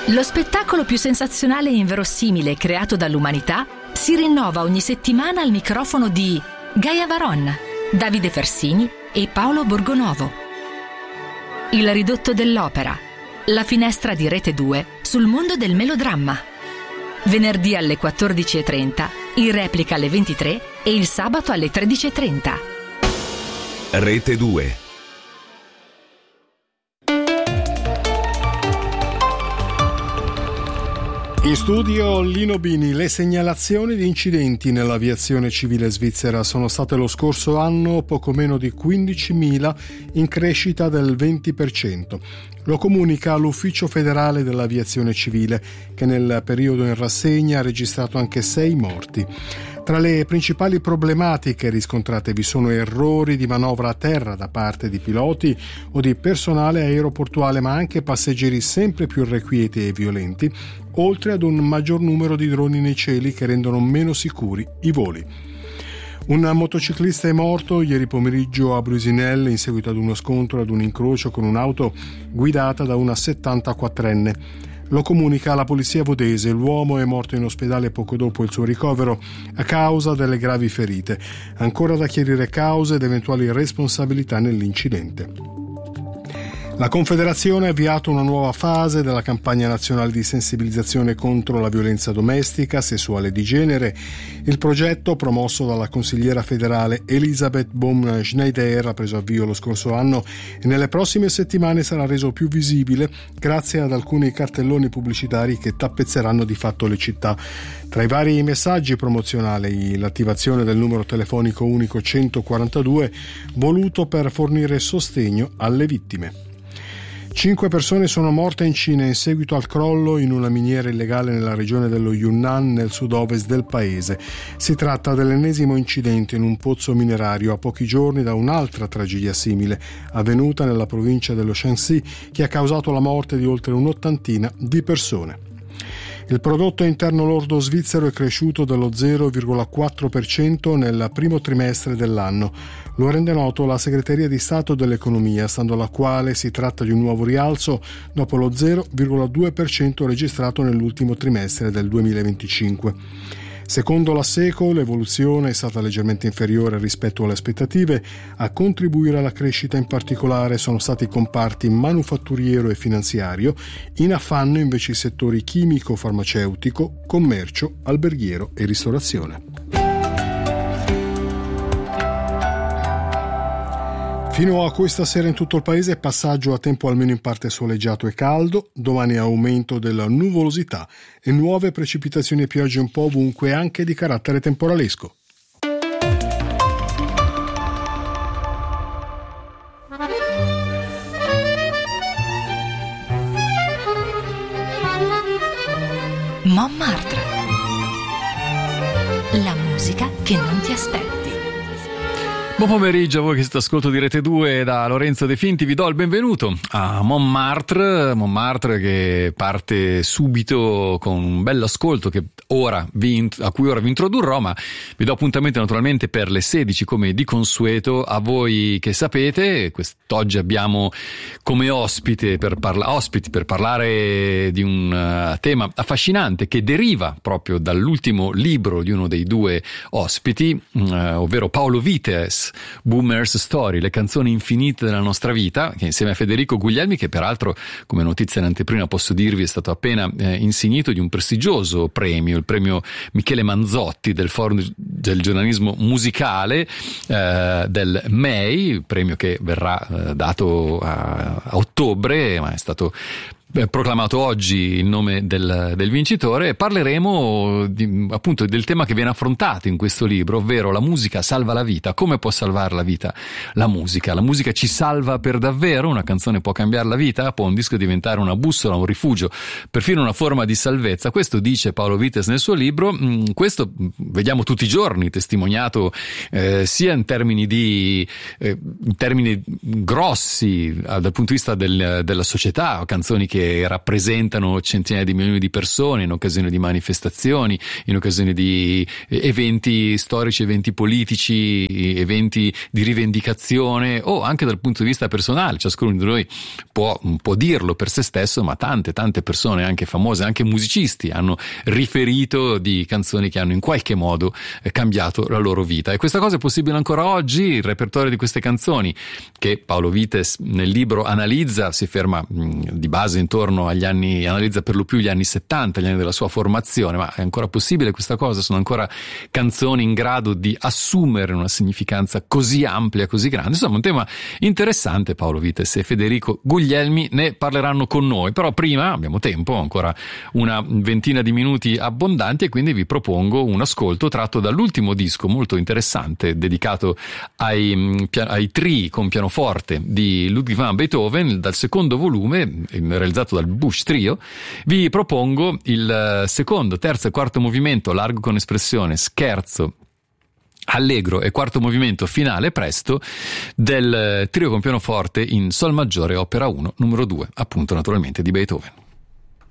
Lo spettacolo più sensazionale e inverosimile creato dall'umanità si rinnova ogni settimana al microfono di Gaia Varon, Davide Fersini e Paolo Borgonovo. Il ridotto dell'opera, la finestra di Rete 2 sul mondo del melodramma. Venerdì alle 14:30, in replica alle 23 e il sabato alle 13:30. Rete 2. In studio Lino Bini. Le segnalazioni di incidenti nell'aviazione civile svizzera sono state lo scorso anno poco meno di 15.000, in crescita del 20%. Lo comunica l'Ufficio federale dell'aviazione civile, che nel periodo in rassegna ha registrato anche 6 morti. Tra le principali problematiche riscontrate vi sono errori di manovra a terra da parte di piloti o di personale aeroportuale, ma anche passeggeri sempre più irrequieti e violenti, oltre ad un maggior numero di droni nei cieli che rendono meno sicuri i voli. Un motociclista è morto ieri pomeriggio a Brusinel in seguito ad uno scontro ad un incrocio con un'auto guidata da una 74enne. Lo comunica la polizia vodese. L'uomo è morto in ospedale poco dopo il suo ricovero a causa delle gravi ferite. Ancora da chiarire cause ed eventuali responsabilità nell'incidente. La Confederazione ha avviato una nuova fase della campagna nazionale di sensibilizzazione contro la violenza domestica, sessuale e di genere. Il progetto, promosso dalla consigliera federale Elisabeth Baum-Schneider, ha preso avvio lo scorso anno e nelle prossime settimane sarà reso più visibile grazie ad alcuni cartelloni pubblicitari che tappezzeranno di fatto le città. Tra i vari messaggi promozionali, l'attivazione del numero telefonico unico 142, voluto per fornire sostegno alle vittime. 5 persone sono morte in Cina in seguito al crollo in una miniera illegale nella regione dello Yunnan, nel sud-ovest del paese. Si tratta dell'ennesimo incidente in un pozzo minerario a pochi giorni da un'altra tragedia simile, avvenuta nella provincia dello Shanxi, che ha causato la morte di oltre un'ottantina di persone. Il prodotto interno lordo svizzero è cresciuto dello 0,4% nel primo trimestre dell'anno. Lo rende noto la Segreteria di Stato dell'Economia, stando alla quale si tratta di un nuovo rialzo dopo lo 0,2% registrato nell'ultimo trimestre del 2025. Secondo la SECO, l'evoluzione è stata leggermente inferiore rispetto alle aspettative. A contribuire alla crescita in particolare sono stati i comparti manufatturiero e finanziario, in affanno invece i settori chimico, farmaceutico, commercio, alberghiero e ristorazione. Fino a questa sera in tutto il paese passaggio a tempo almeno in parte soleggiato e caldo, domani aumento della nuvolosità e nuove precipitazioni e piogge un po' ovunque, anche di carattere temporalesco. Montmartre. La musica che non ti aspetti. Buon pomeriggio a voi che siete ascolto di Rete 2. Da Lorenzo De Finti vi do il benvenuto a Montmartre che parte subito con un bello ascolto a cui ora vi introdurrò, ma vi do appuntamento naturalmente per le 16 come di consueto. A voi che sapete, quest'oggi abbiamo come ospiti per parlare di un tema affascinante che deriva proprio dall'ultimo libro di uno dei due ospiti, ovvero Paolo Vites, Boomer's Story, le canzoni infinite della nostra vita, che insieme a Federico Guglielmi, che peraltro come notizia in anteprima posso dirvi è stato appena insignito di un prestigioso premio, il premio Michele Manzotti del Forum del giornalismo musicale del MEI, premio che verrà dato a ottobre, ma è stato proclamato oggi il nome del vincitore. Parleremo appunto del tema che viene affrontato in questo libro, ovvero la musica salva la vita. Come può salvare la vita la musica? La musica ci salva per davvero? Una canzone può cambiare la vita? Può un disco diventare una bussola, un rifugio, perfino una forma di salvezza? Questo dice Paolo Vites nel suo libro. Questo vediamo tutti i giorni testimoniato sia in termini grossi dal punto di vista della società, canzoni che che rappresentano centinaia di milioni di persone in occasione di manifestazioni, in occasione di eventi storici, eventi politici, eventi di rivendicazione, o anche dal punto di vista personale. Ciascuno di noi può dirlo per se stesso, ma tante persone, anche famose, anche musicisti, hanno riferito di canzoni che hanno in qualche modo cambiato la loro vita. E questa cosa è possibile ancora oggi. Il repertorio di queste canzoni che Paolo Vites nel libro analizza si ferma di base intorno agli anni, analizza per lo più gli anni 70, gli anni della sua formazione. Ma è ancora possibile questa cosa? Sono ancora canzoni in grado di assumere una significanza così amplia, così grande? Insomma, un tema interessante. Paolo Vites e Federico Guglielmi ne parleranno con noi, però prima abbiamo tempo, ancora una ventina di minuti abbondanti, e quindi vi propongo un ascolto tratto dall'ultimo disco molto interessante dedicato ai trii con pianoforte di Ludwig van Beethoven, dal secondo volume realizzato dal Busch Trio. Vi propongo il secondo, terzo e quarto movimento largo con espressione, scherzo, allegro e quarto movimento finale presto del trio con pianoforte in sol maggiore opera 1 numero 2, appunto naturalmente di Beethoven.